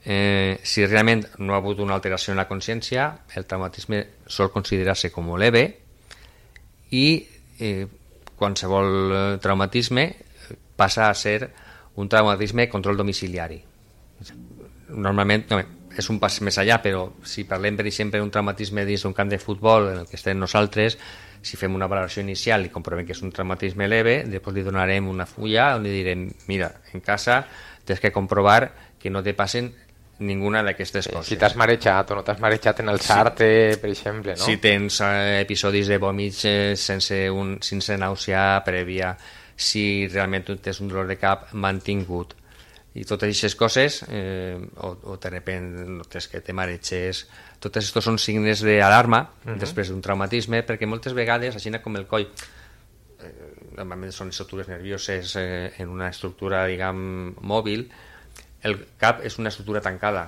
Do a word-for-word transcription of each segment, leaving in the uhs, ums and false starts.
eh, si realment no ha hagut una alteració en la consciència, el traumatisme sol considerar-se com leve i eh, qualsevol traumatisme passa a ser un traumatisme de control domiciliari. Normalment no, és un pas més allà, però si parlem, per exemple, d'un traumatisme dins d'un camp de futbol en el que estem nosaltres, si fem una valoració inicial i comprovem que és un traumatisme leve, després li donarem una fulla on li direm, mira, en casa tens que comprovar que no te passen ninguna d'aquestes coses. Si t'has marejat o no t'has marejat en alçar-te, sí. Per exemple, no? Si tens eh, episodis de vòmits eh, sense, un, sense nàusea prèvia, si realment tens un dolor de cap mantingut, i totes aquestes coses, eh, o, o de repent notes que te mareges, tots aquests són signes d'alarma uh-huh. després d'un traumatisme, perquè moltes vegades, així com el coll, eh, normalment són estructures nervioses eh, en una estructura, diguem, mòbil, el cap és una estructura tancada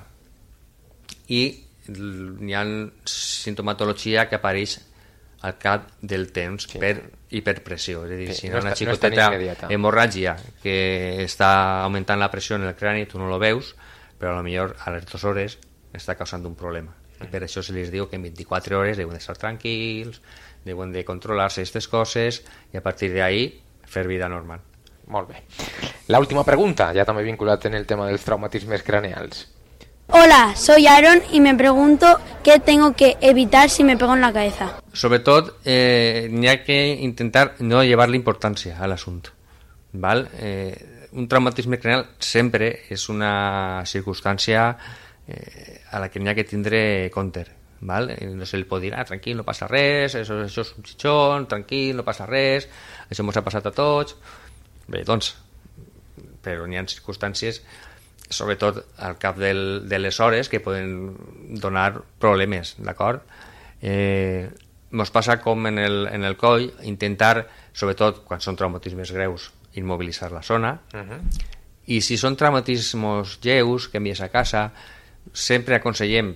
i hi ha sintomatologia que apareix al cap del temps sí. per hiperpressió, és a dir, sí, si no una està, xicoteta no hemorràgia que està augmentant la pressió en el crani, tu no lo veus, però potser a les dues hores està causant un problema. I per això se les diu que en vint-i-quatre hores deuen d'estar tranquils, deuen de controlar-se aquestes coses i a partir d'ahí fer vida normal. Molt bé. La última pregunta, ya también vinculat en el tema dels traumatismes craneals. Hola, soy Aaron y me pregunto qué tengo que evitar si me pego en la cabeza. Sobretot, eh, n'hi ha que intentar no llevar-li importància a l'assumpte. Val? Eh, un traumatisme craneal sempre és una circumstància eh, a la que n'hi ha que tindre compte. Val? No se li pot dir, ah, tranquil, no passa res, això, això és un xitxon, tranquil, no passa res, això ens ha passat a tots. Bé, doncs, però n'hi ha circumstàncies, sobretot al cap del, de les hores, que poden donar problemes, d'acord? Eh, ens passa com en el, en el coll, intentar, sobretot quan són traumatismes greus, immobilitzar la zona, uh-huh. i si són traumatismes lleus que envies a casa, sempre aconsellem,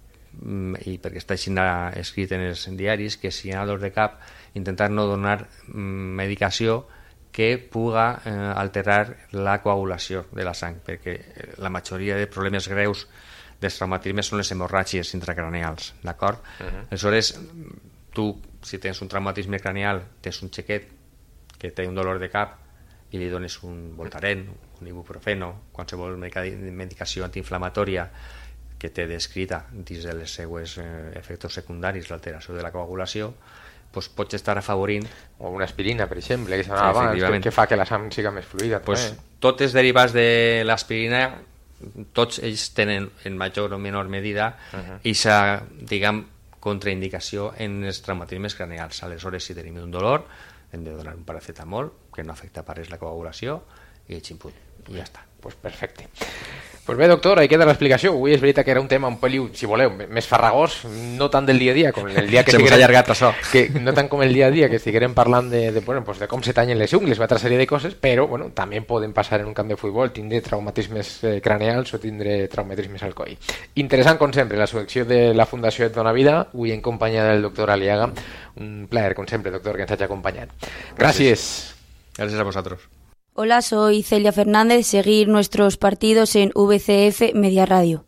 i perquè està així escrit en els diaris, que si hi ha dolor de cap, intentar no donar medicació que puga eh, alterar la coagulació de la sang, perquè la majoria de problemes greus dels traumatismes són les hemorràgies intracraneals, d'acord? Uh-huh. Aleshores, tu, si tens un traumatisme craneal, tens un xiquet que té un dolor de cap i li dones un Voltaren, un ibuprofeno, qualsevol medicació antiinflamatòria que té descrita dins de les seues eh, efectes secundaris, l'alteració de la coagulació, pues pots estar afavorint... O una aspirina, per exemple, que s'anava abans, que, que fa que la sang siga més fluida. Pues, tots els derivats de l'aspirina, tots ells tenen en major o menor medida uh-huh. aquesta, diguem, contraindicació en els traumatismes craneals. Aleshores, si tenim un dolor, hem de donar un paracetamol, que no afecta per res la coagulació, i ximput, i ja està. Pues perfecte. Pues bé, doctor, ahí queda l'explicació. Avui és veritat que era un tema un peliu, si voleu, més farragós, no tant del dia a dia, com el dia que se estiguerem, allargat això. Que, no tant com el dia a dia, que estiguerem parlant de, de, bueno, pues de com se tallen les ungles, una altra sèrie de coses, però bueno, també poden passar en un camp de futbol, tindre traumatismes eh, craneals o tindre traumatismes al coll. Interessant, com sempre, la secció de la Fundació Et Dona Vida, avui en companyia del doctor Aliaga. Un plaer, com sempre, doctor, que ens hagi acompanyat. Gràcies. Gràcies a vosaltres. Hola, soy Celia Fernández. Seguir nuestros partidos en V C F Media Radio.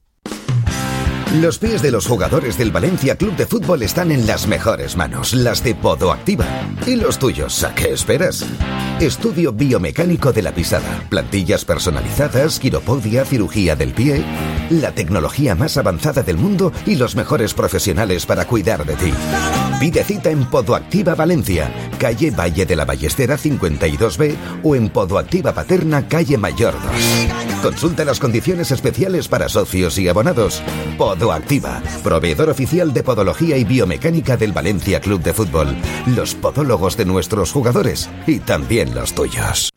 Los pies de los jugadores del Valencia Club de Fútbol están en las mejores manos, las de Podoactiva. ¿Y los tuyos? ¿A qué esperas? Estudio biomecánico de la pisada, plantillas personalizadas, quiropodia, cirugía del pie, la tecnología más avanzada del mundo y los mejores profesionales para cuidar de ti. Pide cita en Podoactiva Valencia, calle Valle de la Ballestera cincuenta y dos B o en Podoactiva Paterna, calle Mayor dos. Consulta las condiciones especiales para socios y abonados. Podoactiva, proveedor oficial de podología y biomecánica del Valencia Club de Fútbol. Los podólogos de nuestros jugadores y también los tuyos.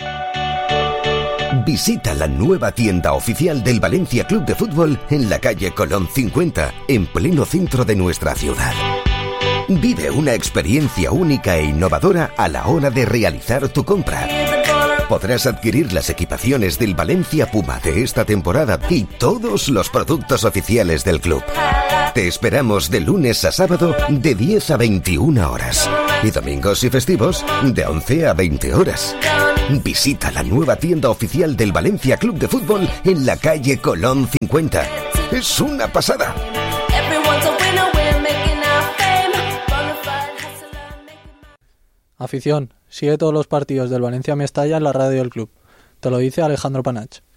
Visita la nueva tienda oficial del Valencia Club de Fútbol en la calle Colón cincuenta, en pleno centro de nuestra ciudad. Vive una experiencia única e innovadora a la hora de realizar tu compra. Podrás adquirir las equipaciones del Valencia Puma de esta temporada y todos los productos oficiales del club. Te esperamos de lunes a sábado de diez a veintiuna horas y domingos y festivos de once a veinte horas. Visita la nueva tienda oficial del Valencia Club de Fútbol en la calle Colón cincuenta. Es una pasada. Afición, sigue todos los partidos del Valencia Mestalla en la radio del club. Te lo dice Alejandro Panach.